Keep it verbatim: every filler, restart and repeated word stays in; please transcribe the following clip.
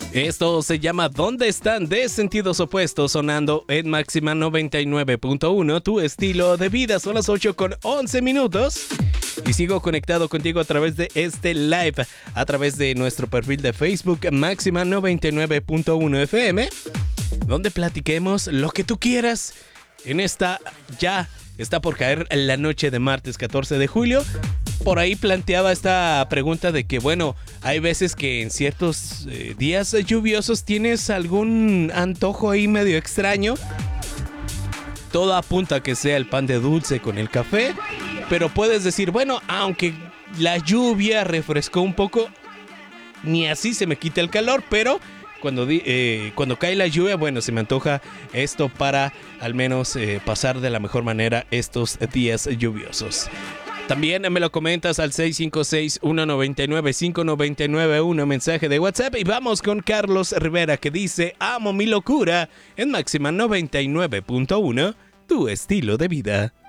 Esto se llama ¿Dónde están? De Sentidos Opuestos, sonando en Máxima noventa y nueve punto uno, tu estilo de vida. Son las ocho con once minutos y sigo conectado contigo a través de este live, a través de nuestro perfil de Facebook Máxima noventa y nueve punto uno F M, donde platiquemos lo que tú quieras en esta, ya está por caer la noche de martes catorce de julio. Por ahí planteaba esta pregunta de que, bueno, hay veces que en ciertos eh, días lluviosos tienes algún antojo ahí medio extraño. Todo apunta a que sea el pan de dulce con el café, pero puedes decir, bueno, aunque la lluvia refrescó un poco, ni así se me quita el calor, pero cuando, eh, cuando cae la lluvia, bueno, se me antoja esto para al menos eh, pasar de la mejor manera estos días lluviosos. También me lo comentas al seis cinco seis, uno nueve nueve, cinco nueve nueve uno, mensaje de WhatsApp. Y vamos con Carlos Rivera, que dice: amo mi locura en Máxima noventa y nueve punto uno, tu estilo de vida.